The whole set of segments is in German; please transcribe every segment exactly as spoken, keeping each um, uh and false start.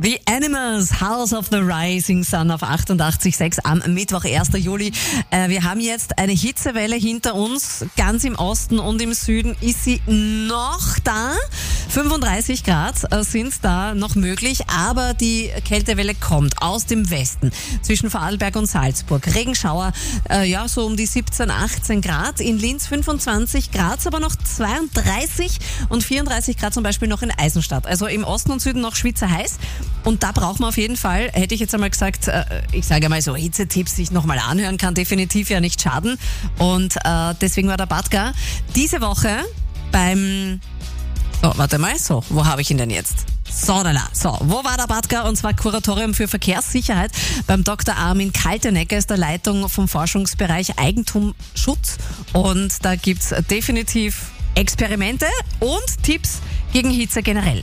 The Animals, House of the Rising Sun auf achtundachtzig Komma sechs am Mittwoch, ersten Juli. Äh, wir haben jetzt eine Hitzewelle hinter uns. Ganz im Osten und im Süden ist sie noch da. fünfunddreißig Grad äh, sind da noch möglich, aber die Kältewelle kommt aus dem Westen. Zwischen Vorarlberg und Salzburg. Regenschauer, äh, ja, so um die siebzehn, achtzehn Grad. In Linz fünfundzwanzig Grad, aber noch zweiunddreißig und vierunddreißig Grad zum Beispiel noch in Eisenstadt. Also im Osten und Süden noch schwitzer heiß. Und da braucht man auf jeden Fall, hätte ich jetzt einmal gesagt, äh, ich sage mal so, Hitzetipps, die ich nochmal anhören kann, definitiv ja nicht schaden. Und äh, deswegen war der Batka diese Woche beim, oh, warte mal, so, wo habe ich ihn denn jetzt? So, da, da. So, wo war der Batka? Und zwar Kuratorium für Verkehrssicherheit beim Doktor Armin Kaltenecker, ist der Leitung vom Forschungsbereich Eigentumsschutz. Und da gibt's definitiv Experimente und Tipps gegen Hitze generell.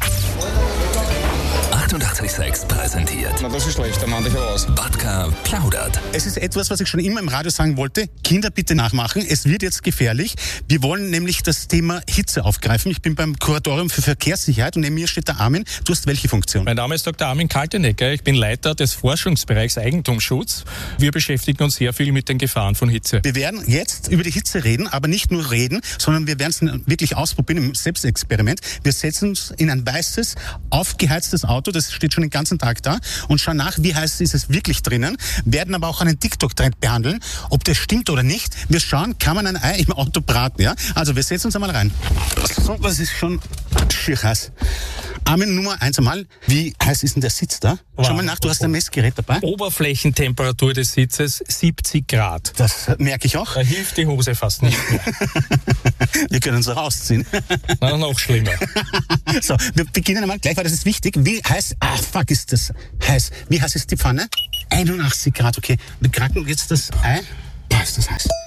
achtundachtzig Komma sechs präsentiert. Na, das ist schlecht, da mach ich aus. Batka plaudert. Es ist etwas, was ich schon immer im Radio sagen wollte. Kinder bitte nachmachen. Es wird jetzt gefährlich. Wir wollen nämlich das Thema Hitze aufgreifen. Ich bin beim Kuratorium für Verkehrssicherheit und neben mir steht der Armin. Du hast welche Funktion? Mein Name ist Doktor Armin Kaltenecker. Ich bin Leiter des Forschungsbereichs Eigentumsschutz. Wir beschäftigen uns sehr viel mit den Gefahren von Hitze. Wir werden jetzt über die Hitze reden, aber nicht nur reden, sondern wir werden es wirklich ausprobieren im Selbstexperiment. Wir setzen uns in ein weißes, aufgeheiztes Auto, das steht schon den ganzen Tag da, und schauen nach, wie heiß ist es wirklich drinnen, werden aber auch einen TikTok-Trend behandeln, ob das stimmt oder nicht. Wir schauen, kann man ein Ei im Auto braten, ja? Also wir setzen uns einmal rein. So, das ist schon schier heiß. Armin, Nummer eins einmal, wie heiß ist denn der Sitz da? Schau mal nach, du hast ein Messgerät dabei. Oberflächentemperatur des Sitzes siebzig Grad. Das merke ich auch. Da hilft die Hose fast nicht mehr. Wir können uns rausziehen. Na, noch schlimmer. So, wir beginnen einmal gleich, weil das ist wichtig. Wie heiß, ah fuck, ist das heiß. Wie heiß ist die Pfanne? einundachtzig Grad, okay. Wir knacken jetzt das Ei. Boah, ist das heiß.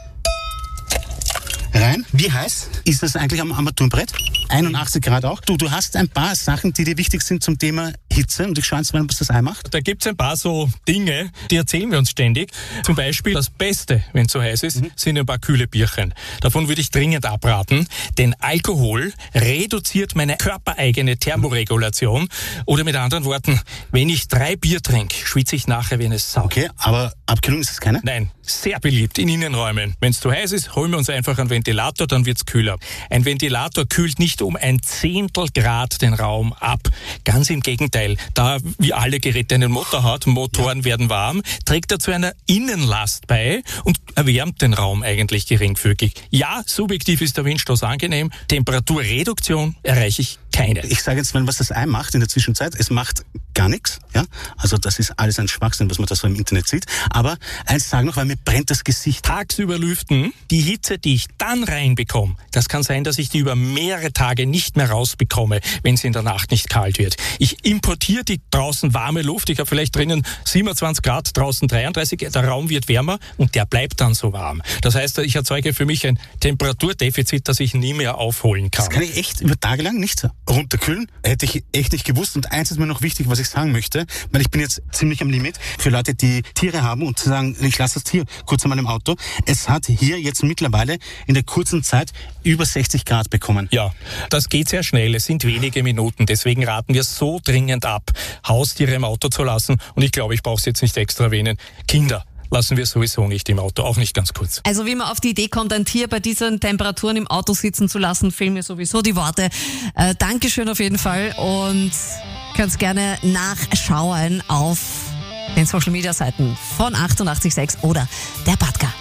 Rein. Wie heiß ist das eigentlich am Armaturenbrett? einundachtzig Grad auch. Du, du hast ein paar Sachen, die dir wichtig sind zum Thema Hitze, und ich schaue jetzt mal, was das Ei macht. Da gibt's ein paar so Dinge, die erzählen wir uns ständig. Zum Beispiel das Beste, wenn es so heiß ist, mhm. sind ein paar kühle Bierchen. Davon würde ich dringend abraten, denn Alkohol reduziert meine körpereigene Thermoregulation. Oder mit anderen Worten, wenn ich drei Bier trinke, schwitze ich nachher wie eine Sau. Okay, aber Abkühlung ist das keine? Nein, sehr beliebt in Innenräumen. Wenn es zu heiß ist, holen wir uns einfach einen Ventilator, dann wird's kühler. Ein Ventilator kühlt nicht um ein Zehntel Grad den Raum ab. Ganz im Gegenteil. Da wie alle Geräte einen Motor hat, Motoren ja. werden warm, trägt er zu einer Innenlast bei und erwärmt den Raum eigentlich geringfügig. Ja, subjektiv ist der Windstoß angenehm. Temperaturreduktion erreiche ich keine. Ich sage jetzt mal, was das Ei macht in der Zwischenzeit. Es macht gar nichts. Ja? Also das ist alles ein Schwachsinn, was man da so im Internet sieht. Aber eins sagen noch, weil mir brennt das Gesicht. Tagsüber lüften, die Hitze, die ich dann reinbekomme, das kann sein, dass ich die über mehrere Tage nicht mehr rausbekomme, wenn es in der Nacht nicht kalt wird. Ich importiere die draußen warme Luft. Ich habe vielleicht drinnen siebenundzwanzig Grad, draußen dreiunddreißig. Der Raum wird wärmer und der bleibt dann so warm. Das heißt, ich erzeuge für mich ein Temperaturdefizit, das ich nie mehr aufholen kann. Das kann ich echt über Tage lang nicht runterkühlen. Hätte ich echt nicht gewusst. Und eins ist mir noch wichtig, was ich sagen möchte, weil ich bin jetzt ziemlich am Limit für Leute, die Tiere haben und sagen, ich lasse das Tier kurz einmal im Auto. Es hat hier jetzt mittlerweile in der kurzen Zeit über sechzig Grad bekommen. Ja, das geht sehr schnell. Es sind wenige Minuten. Deswegen raten wir so dringend ab, Haustiere im Auto zu lassen. Und ich glaube, ich brauche es jetzt nicht extra erwähnen. Kinder lassen wir sowieso nicht im Auto, auch nicht ganz kurz. Also wie man auf die Idee kommt, ein Tier bei diesen Temperaturen im Auto sitzen zu lassen, fehlen mir sowieso die Worte. Äh, Dankeschön auf jeden Fall und könnt gerne nachschauen auf den Social Media Seiten von achtundachtzig Komma sechs oder der Batka.